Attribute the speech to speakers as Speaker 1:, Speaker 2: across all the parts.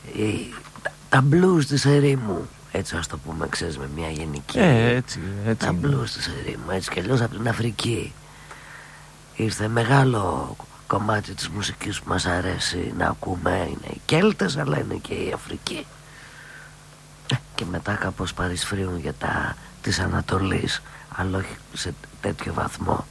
Speaker 1: τα blues της ερήμου, έτσι ας το πούμε, ξέρεις, με μια γενική.
Speaker 2: Έτσι.
Speaker 1: Τα blues της ερήμου, έτσι κι αλλιώς από την Αφρική. Ήρθε μεγάλο κομμάτι της μουσικής που μας αρέσει να ακούμε. Είναι οι Κέλτες, αλλά είναι και η Αφρική. Και μετά κάπως παρισφρίουν για τα της Ανατολής, αλλά όχι σε τέτοιο βαθμό.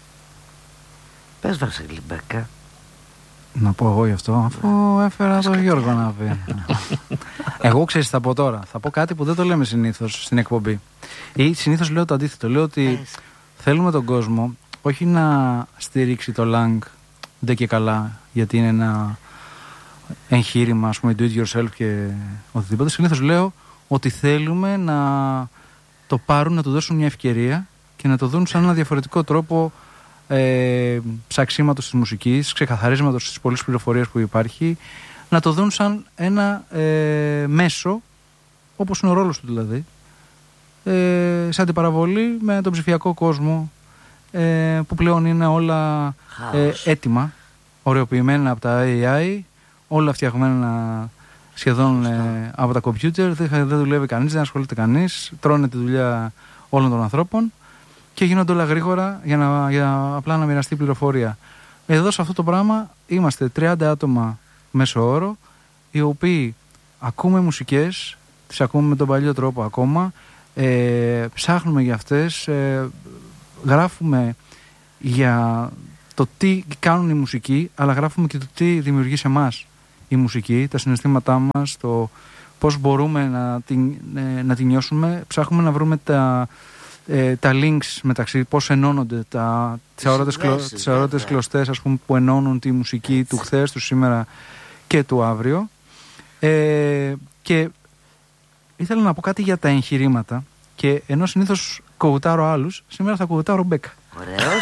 Speaker 1: Πες, Βασίλη Μπέκα.
Speaker 3: Να πω εγώ γι' αυτό, αφού έφερα τον Γιώργο να πει. Εγώ ξέρεις, θα πω τώρα. Θα πω κάτι που δεν το λέμε συνήθως στην εκπομπή. Ή συνήθως λέω το αντίθετο. Λέω ότι θέλουμε τον κόσμο όχι να στηρίξει το Lang ντε και καλά, γιατί είναι ένα εγχείρημα, ας πούμε, do it yourself και οτιδήποτε. Συνήθως λέω ότι θέλουμε να το πάρουν, να του δώσουν μια ευκαιρία και να το δουν σαν ένα διαφορετικό τρόπο ψαξίματος της μουσικής, ξεκαθαρίσματος της πολλής πληροφορίας που υπάρχει, να το δουν σαν ένα μέσο, όπως είναι ο ρόλος του δηλαδή, σε αντιπαραβολή με τον ψηφιακό κόσμο, που πλέον είναι όλα έτοιμα, ωρεοποιημένα από τα AI, όλα φτιαγμένα σχεδόν από τα κομπιούτερ, δεν δουλεύει κανείς, δεν ασχολείται κανείς, τρώνε τη δουλειά όλων των ανθρώπων και γίνονται όλα γρήγορα για απλά να μοιραστεί πληροφορία. Εδώ σε αυτό το πράγμα είμαστε 30 άτομα μέσο όρο, οι οποίοι ακούμε μουσικές, τις ακούμε με τον παλιό τρόπο ακόμα, ψάχνουμε για αυτές, γράφουμε για το τι κάνουν οι μουσικοί, αλλά γράφουμε και το τι δημιουργεί σε εμάς η μουσική, τα συναισθήματά μας, το πώς μπορούμε να την νιώσουμε. Ψάχνουμε να βρούμε τα links μεταξύ, πώς ενώνονται τις αοράτες κλωστές, ας πούμε, που ενώνουν τη μουσική του χθες, του σήμερα και του αύριο. Και ήθελα να πω κάτι για τα εγχειρήματα, και ενώ συνήθως κοουτάρω άλλους, σήμερα θα κοουτάρω Μπέκα.
Speaker 1: Ωραίος.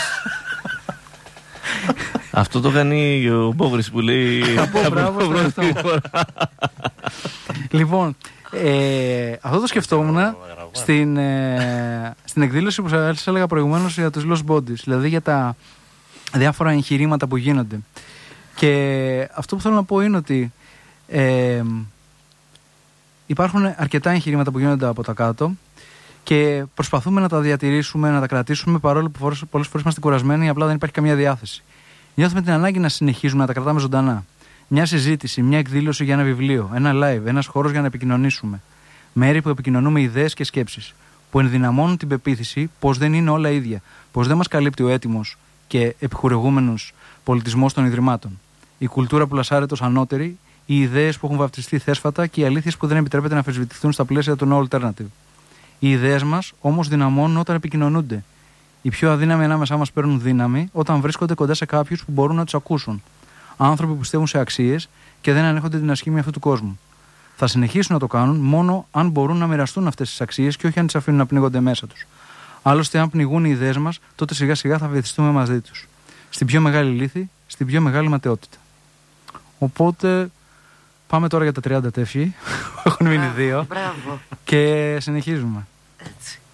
Speaker 2: Αυτό το κάνει ο Μπόγρης που λέει.
Speaker 3: Λοιπόν, αυτό το σκεφτόμουν στην εκδήλωση που σας έλεγα προηγουμένως για τους Lost Bodies, δηλαδή για τα διάφορα εγχειρήματα που γίνονται. Και αυτό που θέλω να πω είναι ότι υπάρχουν αρκετά εγχειρήματα που γίνονται από τα κάτω και προσπαθούμε να τα διατηρήσουμε, να τα κρατήσουμε, παρόλο που πολλές φορές είμαστε κουρασμένοι, απλά δεν υπάρχει καμία διάθεση. Νιώθουμε την ανάγκη να συνεχίζουμε να τα κρατάμε ζωντανά. Μια συζήτηση, μια εκδήλωση για ένα βιβλίο, ένα live, ένας χώρος για να επικοινωνήσουμε. Μέρη που επικοινωνούμε ιδέες και σκέψεις, που ενδυναμώνουν την πεποίθηση πως δεν είναι όλα ίδια, πως δεν μας καλύπτει ο έτοιμος και επιχορηγούμενος πολιτισμός των ιδρυμάτων. Η κουλτούρα που λασάρεται ως ανώτερη, οι ιδέες που έχουν βαφτιστεί θέσφατα και οι αλήθειες που δεν επιτρέπεται να αμφισβητηθούν στα πλαίσια του no alternative. Οι ιδέες μας όμως δυναμώνουν όταν επικοινωνούνται. Οι πιο αδύναμοι ανάμεσά μας παίρνουν δύναμη όταν βρίσκονται κοντά σε κάποιους που μπορούν να τους ακούσουν. Άνθρωποι που πιστεύουν σε αξίες και δεν ανέχονται την ασχήμια αυτού του κόσμου. Θα συνεχίσουν να το κάνουν μόνο αν μπορούν να μοιραστούν αυτές τις αξίες και όχι αν τις αφήνουν να πνίγονται μέσα τους. Άλλωστε, αν πνιγούν οι ιδέες μας, τότε σιγά σιγά θα βυθιστούμε μαζί τους. Στην πιο μεγάλη λύθη, στην πιο μεγάλη ματαιότητα. Οπότε, πάμε τώρα για τα 30 τεύχη. Έχουν μείνει 2. Και συνεχίζουμε.
Speaker 1: Έτσι.